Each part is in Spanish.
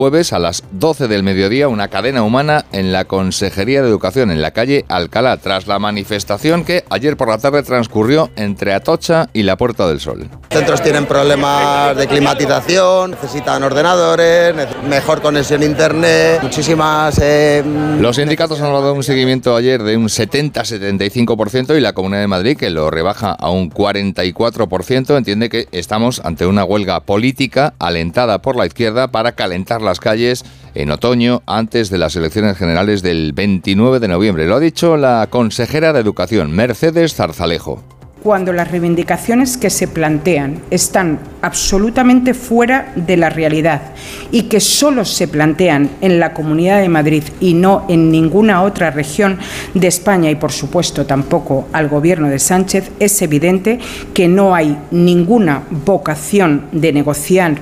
Jueves a las 12 del mediodía, una cadena humana en la Consejería de Educación, en la calle Alcalá, tras la manifestación que ayer por la tarde transcurrió entre Atocha y la Puerta del Sol. Los centros tienen problemas de climatización, necesitan ordenadores, mejor conexión a internet, muchísimas... Los sindicatos han dado un seguimiento ayer de un 70-75% y la Comunidad de Madrid, que lo rebaja a un 44%, entiende que estamos ante una huelga política alentada por la izquierda para calentar las calles en otoño antes de las elecciones generales del 29 de noviembre. Lo ha dicho la consejera de Educación, Mercedes Zarzalejo. Cuando las reivindicaciones que se plantean están absolutamente fuera de la realidad y que solo se plantean en la Comunidad de Madrid y no en ninguna otra región de España y, por supuesto, tampoco al Gobierno de Sánchez, es evidente que no hay ninguna vocación de negociar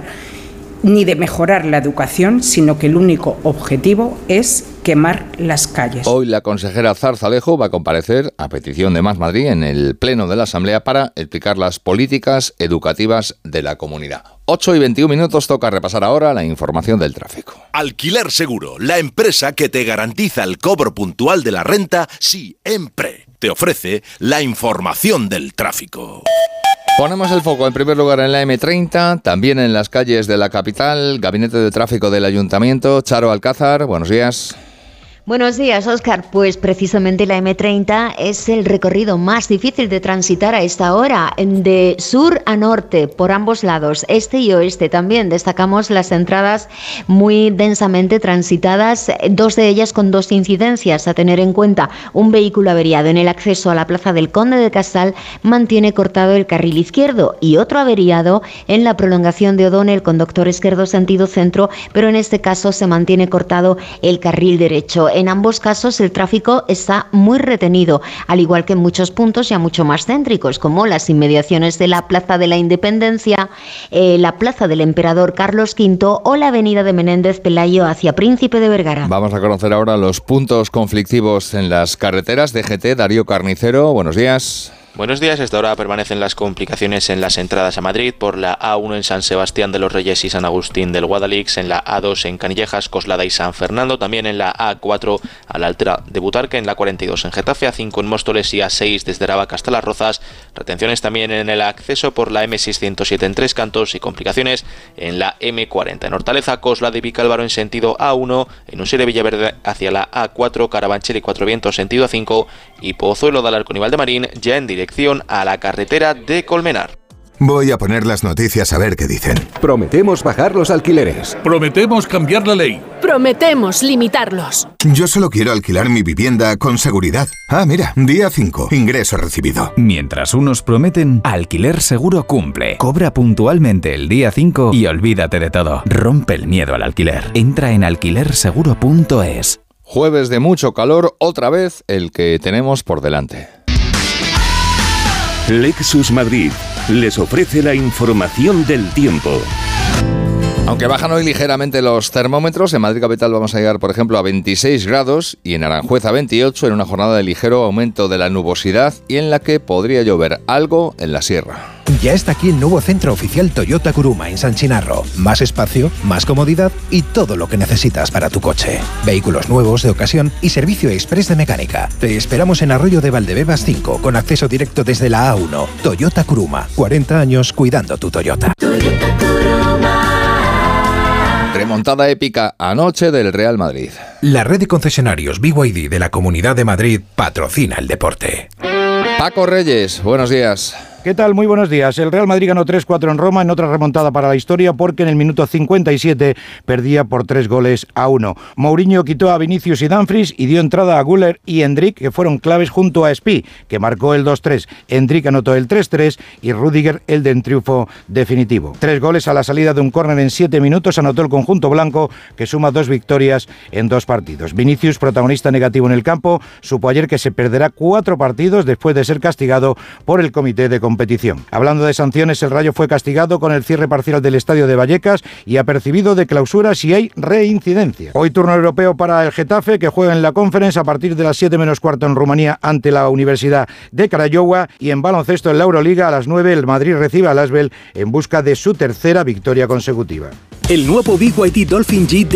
ni de mejorar la educación, sino que el único objetivo es quemar las calles. Hoy la consejera Zarzalejo va a comparecer a petición de Más Madrid en el Pleno de la Asamblea para explicar las políticas educativas de la comunidad. 8:21, toca repasar ahora la información del tráfico. Alquiler Seguro, la empresa que te garantiza el cobro puntual de la renta siempre. Te ofrece la información del tráfico. Ponemos el foco en primer lugar en la M30, también en las calles de la capital. Gabinete de Tráfico del Ayuntamiento, Charo Alcázar, buenos días. Buenos días, Óscar. Pues precisamente la M30 es el recorrido más difícil de transitar a esta hora, de sur a norte, por ambos lados, este y oeste. También destacamos las entradas muy densamente transitadas, dos de ellas con dos incidencias a tener en cuenta. Un vehículo averiado en el acceso a la Plaza del Conde de Casal mantiene cortado el carril izquierdo y otro averiado en la prolongación de O'Donnell con Doctor Esquerdo sentido centro, pero en este caso se mantiene cortado el carril derecho. En ambos casos el tráfico está muy retenido, al igual que en muchos puntos ya mucho más céntricos, como las inmediaciones de la Plaza de la Independencia, la Plaza del Emperador Carlos V o la Avenida de Menéndez Pelayo hacia Príncipe de Vergara. Vamos a conocer ahora los puntos conflictivos en las carreteras. DGT, Darío Carnicero, buenos días. Buenos días. Hasta ahora permanecen las complicaciones en las entradas a Madrid por la A1 en San Sebastián de los Reyes y San Agustín del Guadalix, en la A2 en Canillejas, Coslada y San Fernando, también en la A4 a la altura de Butarque, en la 42 en Getafe, A5 en Móstoles y A6 desde Aravaca hasta Las Rozas. Retenciones también en el acceso por la M607 en Tres Cantos y complicaciones en la M40 en Hortaleza, Coslada y Vicálvaro en sentido A1, en Usera Villaverde hacia la A4, Carabanchel y Cuatro Vientos sentido A5 y Pozuelo de Alarcón y Valdemarín ya en dirección a la carretera de Colmenar. Voy a poner las noticias a ver qué dicen. Prometemos bajar los alquileres. Prometemos cambiar la ley. Prometemos limitarlos. Yo solo quiero alquilar mi vivienda con seguridad. Ah, mira, día 5, ingreso recibido. Mientras unos prometen, Alquiler Seguro cumple. Cobra puntualmente el día 5 y olvídate de todo. Rompe el miedo al alquiler. Entra en alquilerseguro.es. Jueves de mucho calor, otra vez el que tenemos por delante. Lexus Madrid les ofrece la información del tiempo. Aunque bajan hoy ligeramente los termómetros, en Madrid capital vamos a llegar, por ejemplo, a 26 grados y en Aranjuez a 28, en una jornada de ligero aumento de la nubosidad y en la que podría llover algo en la sierra. Ya está aquí el nuevo centro oficial Toyota Kuruma en San Chinarro. Más espacio, más comodidad y todo lo que necesitas para tu coche. Vehículos nuevos, de ocasión y servicio express de mecánica. Te esperamos en Arroyo de Valdebebas 5, con acceso directo desde la A1. Toyota Kuruma, 40 años cuidando tu Toyota. Toyota Kuruma. Remontada épica anoche del Real Madrid. La red de concesionarios BYD de la Comunidad de Madrid patrocina el deporte. Paco Reyes, buenos días. ¿Qué tal? Muy buenos días. El Real Madrid ganó 3-4 en Roma en otra remontada para la historia porque en el minuto 57 perdía por 3-1. Mourinho quitó a Vinicius y Dumfries y dio entrada a Güler y Endrick, que fueron claves junto a Spi, que marcó el 2-3. Endrick anotó el 3-3 y Rüdiger el del triunfo definitivo. 3 goles a la salida de un córner en 7 minutos anotó el conjunto blanco, que suma 2 victorias en 2 partidos. Vinicius, protagonista negativo en el campo, supo ayer que se perderá 4 partidos después de ser castigado por el comité de competición. Hablando de sanciones, el Rayo fue castigado con el cierre parcial del estadio de Vallecas y ha percibido de clausura si hay reincidencia. Hoy turno europeo para el Getafe, que juega en la Conference a partir de las 7 menos cuarto en Rumanía ante la Universidad de Craiova, y en baloncesto en la Euroliga a las 9 el Madrid recibe al Asvel en busca de su tercera victoria consecutiva. El nuevo BYD Dolphin G